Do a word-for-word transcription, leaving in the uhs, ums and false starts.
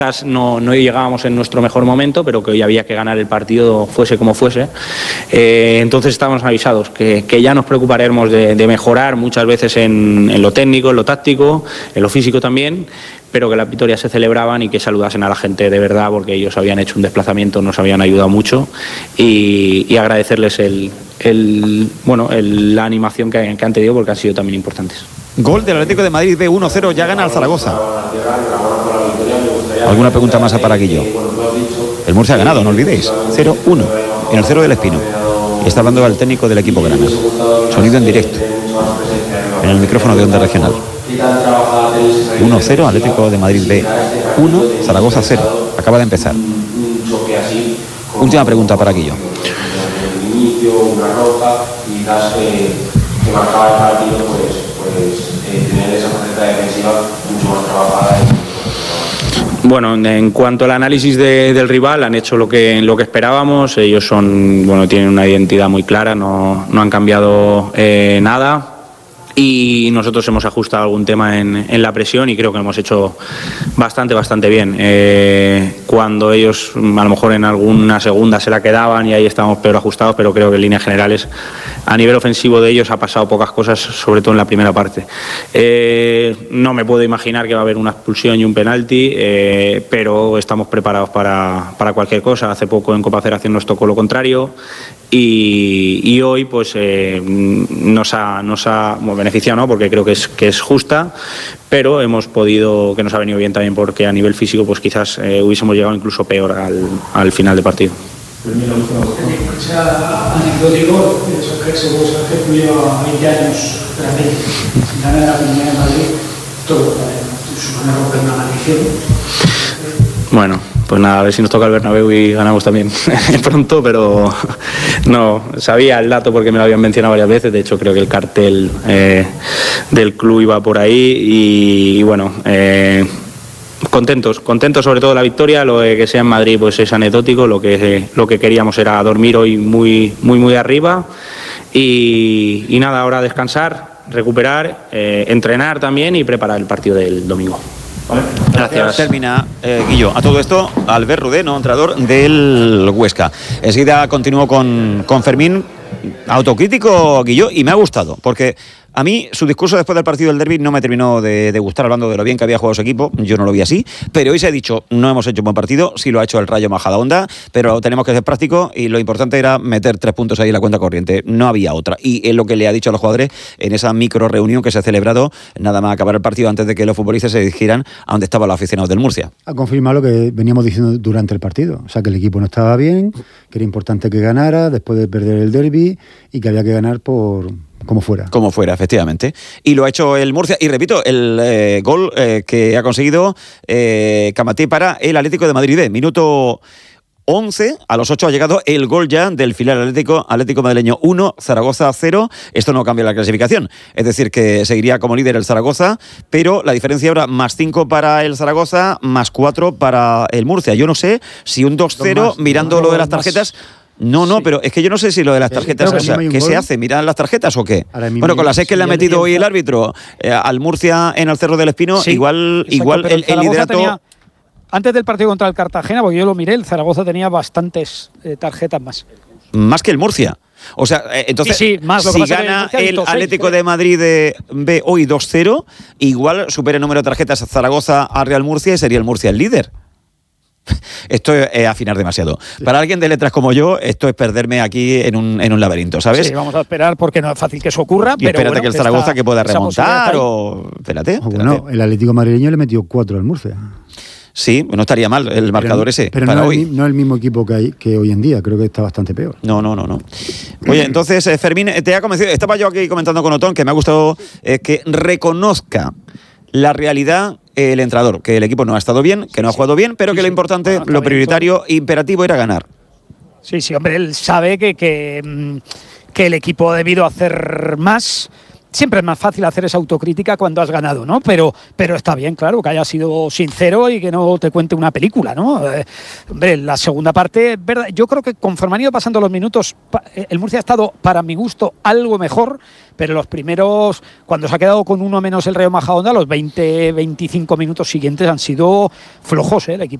No, no llegábamos en nuestro mejor momento, pero que hoy había que ganar el partido fuese como fuese. Eh, entonces estábamos avisados que, que ya nos preocuparemos de, de mejorar muchas veces en, en lo técnico, en lo táctico, en lo físico también, pero que las victorias se celebraban y que saludasen a la gente de verdad, porque ellos habían hecho un desplazamiento, nos habían ayudado mucho, y, y agradecerles el, el, bueno, el, la animación que, que han tenido, porque han sido también importantes. Gol del Atlético de Madrid B, uno cero, ya gana el Zaragoza. ¿Alguna pregunta más a Paraguillo? El Murcia ha ganado, no olvidéis, cero uno en el Cero del Espino. Y está hablando al técnico del equipo grana. Sonido en directo en el micrófono de Onda Regional. uno cero, Atlético de Madrid B uno, Zaragoza cero. Acaba de empezar. Última pregunta para Paraguillo. Que marcaba el partido, pues, pues eh, tener esa faceta defensiva mucho más trabajada. Bueno, en cuanto al análisis de, del rival, han hecho lo que, lo que esperábamos. Ellos son, bueno, tienen una identidad muy clara, no, no han cambiado eh, nada. Y nosotros hemos ajustado algún tema en, en la presión y creo que hemos hecho bastante, bastante bien. Eh, cuando ellos a lo mejor en alguna segunda se la quedaban y ahí estábamos peor ajustados, pero creo que en líneas generales a nivel ofensivo de ellos ha pasado pocas cosas, sobre todo en la primera parte. Eh, no me puedo imaginar que va a haber una expulsión y un penalti, eh, pero estamos preparados para, para cualquier cosa. Hace poco en Copa Federación nos tocó lo contrario. Y, y hoy pues eh, nos ha, nos ha bueno, beneficiado, ¿no? Porque creo que es, que es justa, pero hemos podido, que nos ha venido bien también porque a nivel físico pues quizás eh, hubiésemos llegado incluso peor al, al final del partido. Sea anecdótico, eso que se vos que lleva veinte años tras de sin ganar la primera en Madrid, todo es una romper una maldición. Bueno, pues nada, a ver si nos toca el Bernabéu y ganamos también pronto, pero no, sabía el dato porque me lo habían mencionado varias veces. De hecho creo que el cartel eh, del club iba por ahí y, y bueno, eh, contentos, contentos sobre todo de la victoria. Lo de que sea en Madrid pues es anecdótico, lo que, lo que queríamos era dormir hoy muy, muy, muy arriba y, y nada, ahora descansar, recuperar, eh, entrenar también y preparar el partido del domingo. Vale. Gracias. Termina eh, Guillo. A todo esto, Albert Rudé, entrenador del Huesca. Enseguida continúo con, con Fermín. Autocrítico, Guillo, y me ha gustado, porque a mí su discurso después del partido del derbi no me terminó de, de gustar, hablando de lo bien que había jugado su equipo. Yo no lo vi así, pero hoy se ha dicho, no hemos hecho un buen partido, sí lo ha hecho el Rayo Majadahonda, pero tenemos que ser prácticos y lo importante era meter tres puntos ahí en la cuenta corriente, no había otra. Y es lo que le ha dicho a los jugadores en esa micro reunión que se ha celebrado nada más acabar el partido antes de que los futbolistas se dirigieran a donde estaban los aficionados del Murcia. Ha confirmado lo que veníamos diciendo durante el partido, o sea que el equipo no estaba bien, que era importante que ganara después de perder el derbi y que había que ganar por... como fuera. Como fuera, efectivamente. Y lo ha hecho el Murcia. Y repito, el eh, gol eh, que ha conseguido eh, Camaté para el Atlético de Madrid. Minuto once, a los ocho ha llegado el gol ya del filial Atlético, Atlético Madrileño uno, Zaragoza cero. Esto no cambia la clasificación. Es decir, que seguiría como líder el Zaragoza, pero la diferencia ahora más cinco para el Zaragoza, más cuatro para el Murcia. Yo no sé si un dos cero, mirando no, lo de las tarjetas... Más. No, no, sí. Pero es que yo no sé si lo de las tarjetas, o sea, ¿qué se hace? ¿Miran las tarjetas o qué? Bueno, con las seis que le ha metido hoy el árbitro eh, al Murcia en el Cerro del Espino, sí, igual, exacto, igual el, el liderato... Tenía, antes del partido contra el Cartagena, porque yo lo miré, el Zaragoza tenía bastantes eh, tarjetas más. Más que el Murcia. O sea, eh, entonces, sí, sí, más, si gana el, el Atlético seis, de Madrid de B hoy dos cero, igual supera el número de tarjetas Zaragoza a Real Murcia y sería el Murcia el líder. Esto es eh, afinar demasiado. Sí. Para alguien de letras como yo, esto es perderme aquí en un, en un laberinto, ¿sabes? Sí, vamos a esperar porque no es fácil que eso ocurra. Y pero espérate bueno, que el Zaragoza esta, que pueda remontar o... Espérate, o bueno, espérate. El Atlético madrileño le metió cuatro al Murcia. Sí, no estaría mal el marcador pero, ese pero para no hoy. Pero no es el mismo equipo que, hay, que hoy en día, creo que está bastante peor. No, no, no, no. Oye, entonces, eh, Fermín, te ha convencido. Estaba yo aquí comentando con Otón que me ha gustado eh, que reconozca la realidad el entrenador, que el equipo no ha estado bien, que no ha jugado bien, pero sí, que lo importante, bueno, lo prioritario e imperativo era ganar. Sí, sí, hombre, él sabe que, que, que el equipo ha debido hacer más, siempre es más fácil hacer esa autocrítica cuando has ganado, ¿no? Pero, pero está bien, claro, que haya sido sincero y que no te cuente una película, ¿no? Eh, hombre, la segunda parte, verdad, yo creo que conforme han ido pasando los minutos, el Murcia ha estado, para mi gusto, algo mejor, pero los primeros, cuando se ha quedado con uno menos el Rayo Majadahonda, los veinte, veinticinco minutos siguientes han sido flojos, ¿eh? El equipo